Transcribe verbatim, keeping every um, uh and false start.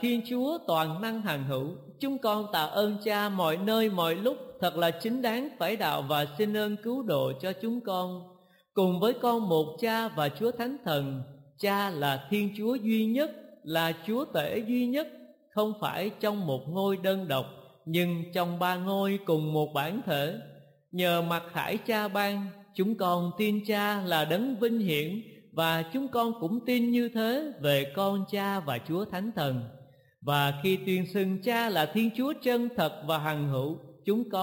Thiên Chúa toàn năng hằng hữu. Chúng con tạ ơn Cha mọi nơi mọi lúc, thật là chính đáng phải đạo và xin ơn cứu độ cho chúng con. Cùng với con một Cha và Chúa Thánh Thần. Cha là Thiên Chúa duy nhất, là Chúa Tể duy nhất, không phải trong một ngôi đơn độc, nhưng trong ba ngôi cùng một bản thể. Nhờ mặc khải Cha ban, chúng con tin Cha là đấng vinh hiển, và chúng con cũng tin như thế về con Cha và Chúa Thánh Thần. Và khi tuyên xưng Cha là Thiên Chúa chân thật và hằng hữu, chúng con